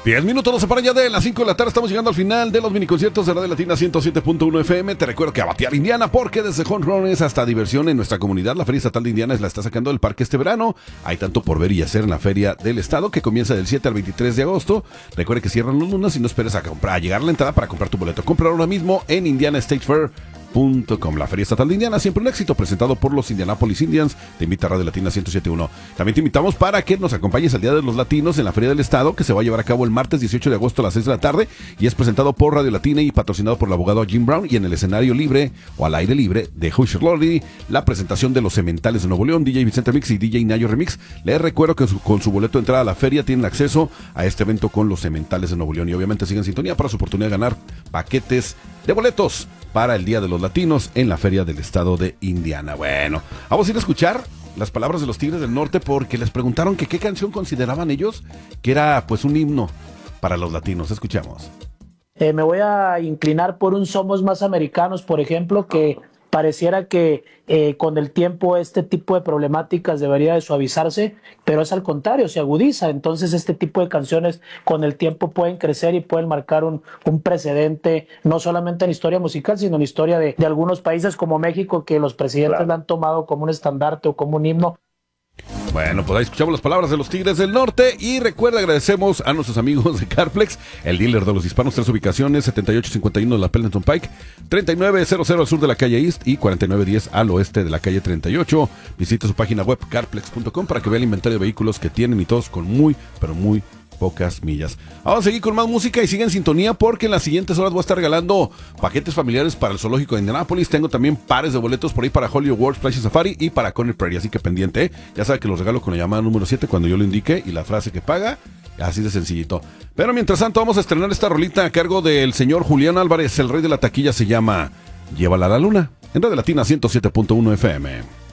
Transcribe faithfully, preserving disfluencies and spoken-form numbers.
diez minutos no se paran ya de las cinco de la tarde. Estamos llegando al final de los miniconciertos de Radio Latina ciento siete punto uno F M. Te recuerdo que a batear Indiana, porque desde home runs hasta diversión en nuestra comunidad, la Feria Estatal de Indiana la está sacando del parque este verano. Hay tanto por ver y hacer en la Feria del Estado, que comienza del siete al veintitrés de agosto. Recuerda que cierran los lunes y no esperes a comprar, a llegar a la entrada para comprar tu boleto. Compra ahora mismo en indiana state fair punto com. La Feria Estatal de Indiana, siempre un éxito, presentado por los Indianapolis Indians. Te invita a Radio Latina ciento siete punto uno. También te invitamos para que nos acompañes al Día de los Latinos en la Feria del Estado, que se va a llevar a cabo el martes dieciocho de agosto a las seis de la tarde, y es presentado por Radio Latina y patrocinado por el abogado Jim Brown. Y en el escenario libre o al aire libre de Hoosier Lordy, la presentación de los Cementales de Nuevo León, D J Vicente Mix y D J Nayo Remix. Les recuerdo que su, con su boleto de entrada a la feria tienen acceso a este evento con los Cementales de Nuevo León, y obviamente sigan en sintonía para su oportunidad de ganar paquetes de boletos para el Día de los Latinos en la Feria del Estado de Indiana. Bueno, vamos a ir a escuchar las palabras de los Tigres del Norte, porque les preguntaron que qué canción consideraban ellos que era pues un himno para los latinos. Escuchamos. Eh, me voy a inclinar por un Somos Más Americanos, por ejemplo, que pareciera que eh, con el tiempo este tipo de problemáticas debería de suavizarse, pero es al contrario, se agudiza. Entonces este tipo de canciones con el tiempo pueden crecer y pueden marcar un, un precedente, no solamente en historia musical, sino en historia de, de algunos países como México, que los presidentes claro. la han tomado como un estandarte o como un himno. Bueno, pues ahí escuchamos las palabras de los Tigres del Norte. Y recuerda, agradecemos a nuestros amigos de Carplex, el dealer de los hispanos. Tres ubicaciones: setenta y ocho cincuenta y uno de la Pendleton Pike, treinta y nueve cero cero al sur de la calle East y cuarenta y nueve diez al oeste de la calle treinta y ocho. Visita su página web carplex punto com para que vea el inventario de vehículos que tienen, y todos con muy, pero muy pocas millas. Vamos a seguir con más música y sigue en sintonía, porque en las siguientes horas voy a estar regalando paquetes familiares para el zoológico de Indianápolis. Tengo también pares de boletos por ahí para Hollywood World Place Safari y para Conner Prairie, así que pendiente, ¿eh? Ya sabe que los regalo con la llamada número siete cuando yo lo indique y la frase que paga, así de sencillito. Pero mientras tanto vamos a estrenar esta rolita a cargo del señor Julián Álvarez, el rey de la taquilla. Se llama Llévala a la luna, en Radio Latina ciento siete punto uno F M.